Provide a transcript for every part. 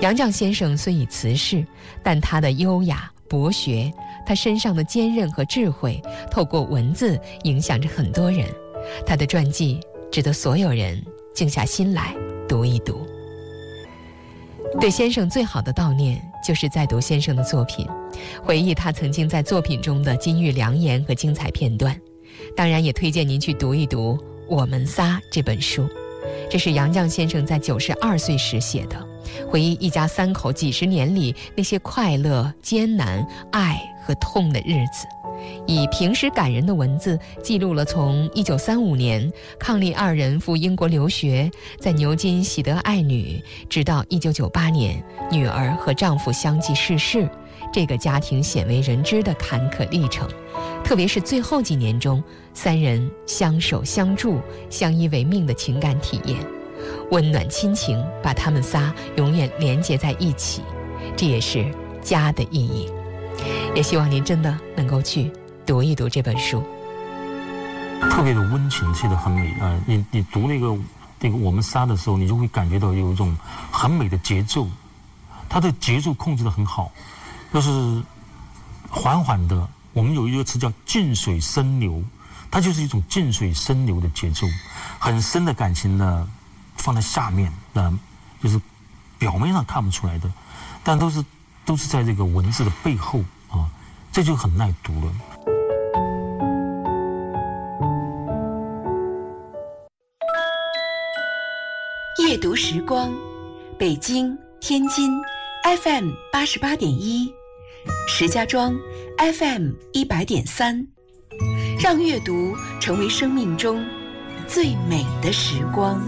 杨绛先生虽已辞世，但他的优雅博学，他身上的坚韧和智慧，透过文字影响着很多人。他的传记值得所有人静下心来读一读。对先生最好的悼念，就是在读先生的作品，回忆他曾经在作品中的金玉良言和精彩片段。当然也推荐您去读一读《我们仨》这本书，这是杨绛先生在92岁时写的，回忆一家三口几十年里那些快乐、艰难、爱和痛的日子，以平实感人的文字记录了从1935年伉俪二人赴英国留学，在牛津喜得爱女，直到1998年女儿和丈夫相继逝世，这个家庭鲜为人知的坎坷历程。特别是最后几年中，三人相守相助、相依为命的情感体验，温暖亲情把他们仨永远连结在一起，这也是家的意义。也希望您真的能够去读一读这本书， 特别的温情，写得很美啊！你读那个我们仨的时候，你就会感觉到有一种很美的节奏，它的节奏控制得很好，就是缓缓的。我们有一个词叫静水深流，它就是一种静水深流的节奏，很深的感情呢放在下面，就是表面上看不出来的，但都是在这个文字的背后啊，这就很耐读了。 夜读时光，北京、天津 FM 88.1，石家庄 FM 100.3，让阅读成为生命中最美的时光。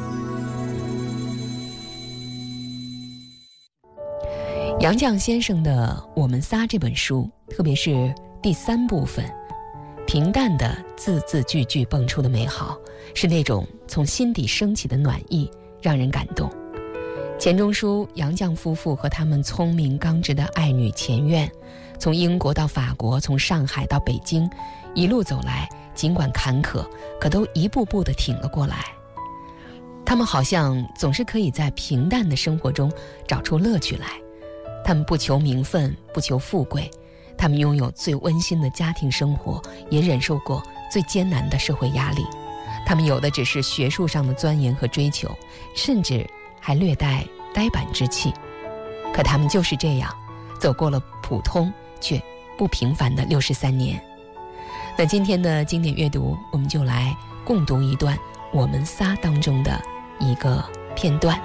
杨绛先生的《我们仨》这本书，特别是第3部分，平淡的字字句句蹦出的美好，是那种从心底升起的暖意，让人感动。钱钟书、杨绛夫妇和他们聪明刚直的爱女钱院，从英国到法国，从上海到北京，一路走来，尽管坎坷，可都一步步地挺了过来。他们好像总是可以在平淡的生活中找出乐趣来。他们不求名分，不求富贵，他们拥有最温馨的家庭生活，也忍受过最艰难的社会压力。他们有的只是学术上的钻研和追求，甚至还略带呆板之气，可他们就是这样走过了普通却不平凡的63年。那今天的经典阅读，我们就来共读一段《我们仨》当中的一个片段。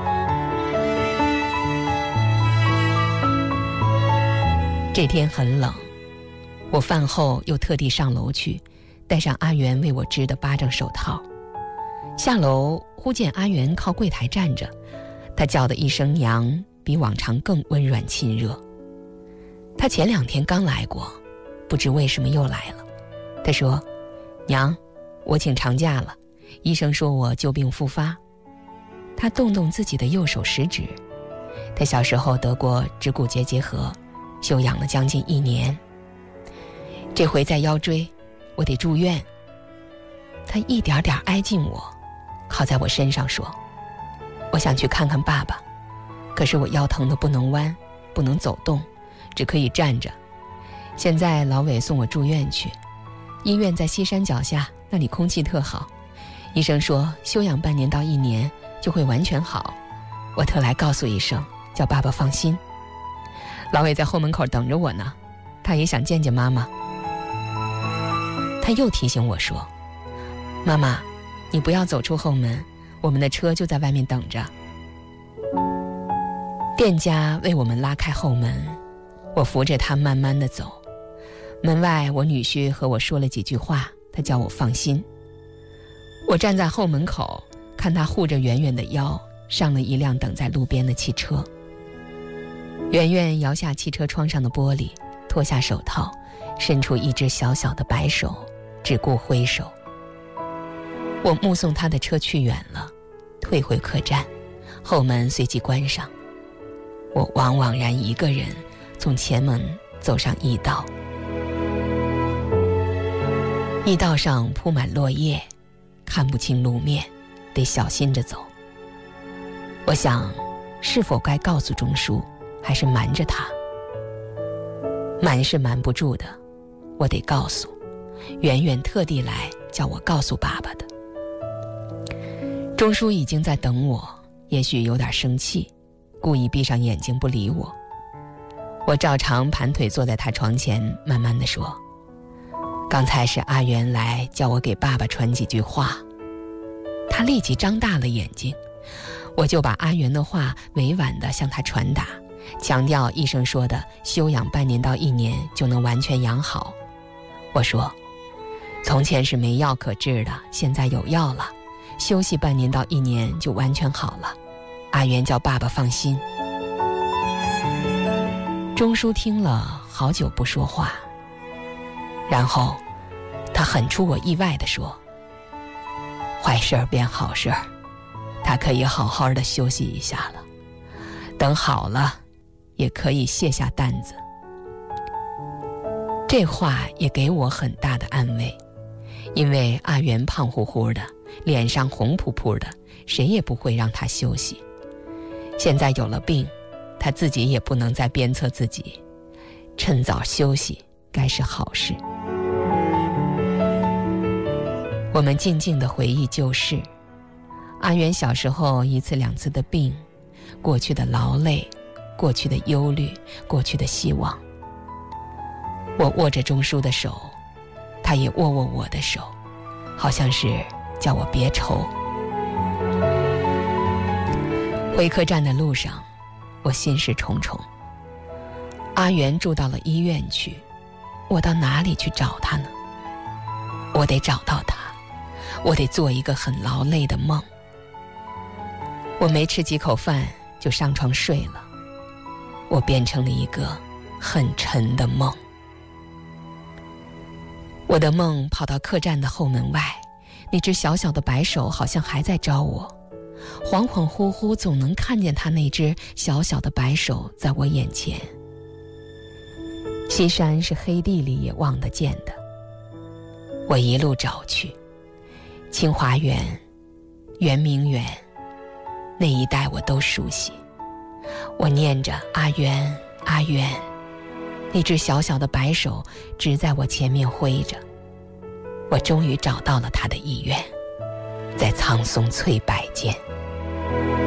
这天很冷，我饭后又特地上楼去，戴上阿元为我织的巴掌手套。下楼忽见阿元靠柜台站着，他叫的一声娘，比往常更温软亲热。他前2天刚来过，不知为什么又来了。他说：“娘，我请长假了，医生说我旧病复发。”他动动自己的右手食指，他小时候得过指骨节结核，休养了将近1年。这回在腰椎，我得住院。他一点点挨近我，靠在我身上说：“我想去看看爸爸，可是我腰疼得不能弯，不能走动，只可以站着。现在老伟送我住院去，医院在西山脚下，那里空气特好。医生说休养半年到1年就会完全好。我特来告诉一声，叫爸爸放心。老伟在后门口等着我呢，他也想见见妈妈。”他又提醒我说：“妈妈，你不要走出后门，我们的车就在外面等着。”店家为我们拉开后门，我扶着他慢慢地走。门外我女婿和我说了几句话，他叫我放心。我站在后门口，看他护着圆圆的腰，上了一辆等在路边的汽车。圆圆摇下汽车窗上的玻璃，脱下手套，伸出一只小小的白手，只顾挥手。我目送他的车去远了，退回客栈，后门随即关上。我惘惘然一个人从前门走上驿道。驿道上铺满落叶，看不清路面，得小心着走。我想是否该告诉钟书，还是瞒着他？瞒是瞒不住的，我得告诉。圆圆特地来叫我告诉爸爸的。钟书已经在等我，也许有点生气，故意闭上眼睛不理我。我照常盘腿坐在他床前，慢慢地说：刚才是阿元来叫我给爸爸传几句话。他立即张大了眼睛，我就把阿元的话委婉地向他传达，强调医生说的休养半年到1年就能完全养好。我说，从前是没药可治的，现在有药了，休息半年到1年就完全好了。阿元叫爸爸放心。钟书听了好久不说话，然后他很出我意外地说：坏事儿变好事儿，他可以好好的休息一下了，等好了也可以卸下担子。这话也给我很大的安慰，因为阿元胖乎乎的，脸上红扑扑的，谁也不会让他休息。现在有了病，他自己也不能再鞭策自己，趁早休息该是好事。我们静静地回忆旧事，阿元小时候1次2次的病，过去的劳累，过去的忧虑，过去的希望。我握着钟书的手，他也握握我的手，好像是叫我别愁。回客栈的路上，我心事重重。阿元住到了医院去，我到哪里去找他呢？我得找到他，我得做一个很劳累的梦。我没吃几口饭就上床睡了，我变成了一个很沉的梦。我的梦跑到客栈的后门外，那只小小的白手好像还在招我，恍恍惚惚总能看见他那只小小的白手在我眼前。西山是黑地里也望得见的，我一路找去，清华园、圆明园那一带我都熟悉。我念着阿元阿元，那只小小的白手直在我前面挥着。我终于找到了他的医院，在苍松翠柏间。